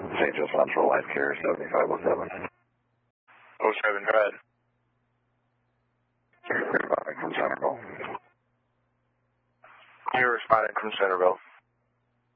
St. Joe Central, Life Carrier 7507. 07, go ahead. Responding from Centerville. You're responding from Centerville.